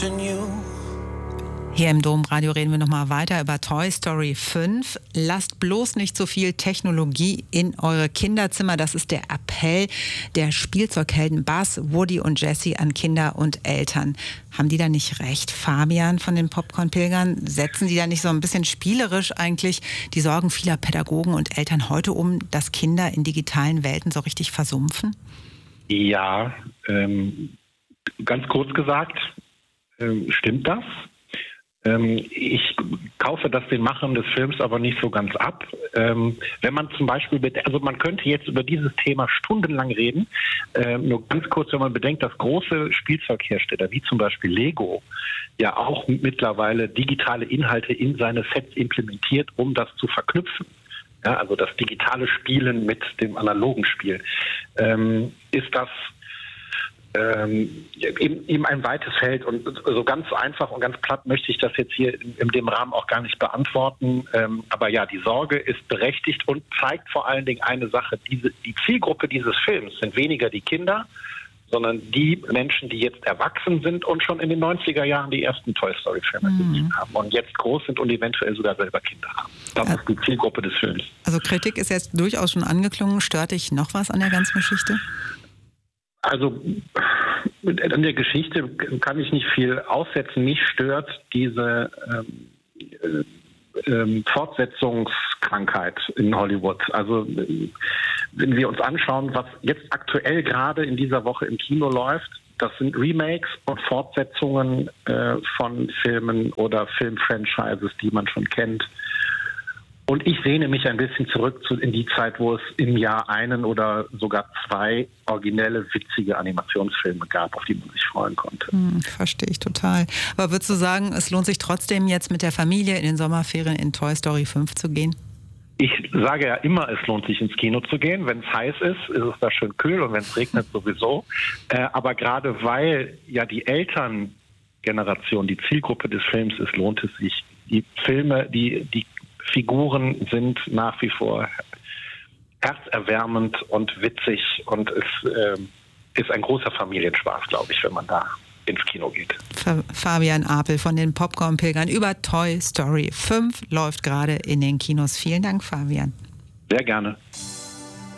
watching you. Hier im Domradio reden wir nochmal weiter über Toy Story 5. Lasst bloß nicht so viel Technologie in eure Kinderzimmer. Das ist der Appell der Spielzeughelden Buzz, Woody und Jessie an Kinder und Eltern. Haben die da nicht recht, Fabian von den Popcorn-Pilgern? Setzen die da nicht so ein bisschen spielerisch eigentlich die Sorgen vieler Pädagogen und Eltern heute um, dass Kinder in digitalen Welten so richtig versumpfen? Ja, ganz kurz gesagt, stimmt das? Ich kaufe das den Machern des Films aber nicht so ganz ab. Wenn man zum Beispiel, also man könnte jetzt über dieses Thema stundenlang reden, nur ganz kurz, wenn man bedenkt, dass große Spielzeughersteller wie zum Beispiel Lego ja auch mittlerweile digitale Inhalte in seine Sets implementiert, um das zu verknüpfen. Ja, also das digitale Spielen mit dem analogen Spiel. Ist das eben ein weites Feld und so ganz einfach und ganz platt möchte ich das jetzt hier in dem Rahmen auch gar nicht beantworten. Aber ja, die Sorge ist berechtigt und zeigt vor allen Dingen eine Sache. Die Zielgruppe dieses Films sind weniger die Kinder, sondern die Menschen, die jetzt erwachsen sind und schon in den 90er Jahren die ersten Toy Story Filme gesehen haben und jetzt groß sind und eventuell sogar selber Kinder haben. Das ist die Zielgruppe des Films. Also Kritik ist jetzt durchaus schon angeklungen. Stört dich noch was an der ganzen Geschichte? Also an der Geschichte kann ich nicht viel aussetzen. Mich stört diese Fortsetzungskrankheit in Hollywood. Also wenn wir uns anschauen, was jetzt aktuell gerade in dieser Woche im Kino läuft, das sind Remakes und Fortsetzungen von Filmen oder Filmfranchises, die man schon kennt. Und ich sehne mich ein bisschen zurück in die Zeit, wo es im Jahr einen oder sogar zwei originelle, witzige Animationsfilme gab, auf die man sich freuen konnte. Verstehe ich total. Aber würdest du sagen, es lohnt sich trotzdem jetzt mit der Familie in den Sommerferien in Toy Story 5 zu gehen? Ich sage ja immer, es lohnt sich ins Kino zu gehen. Wenn es heiß ist, ist es da schön kühl und wenn es regnet sowieso. Aber gerade weil ja die Elterngeneration die Zielgruppe des Films ist, lohnt es sich. Die Filme, die Figuren sind nach wie vor herzerwärmend und witzig und es ist ein großer Familienspaß, glaube ich, wenn man da ins Kino geht. Fabian Apel von den Popcorn-Pilgern über Toy Story 5 läuft gerade in den Kinos. Vielen Dank, Fabian. Sehr gerne.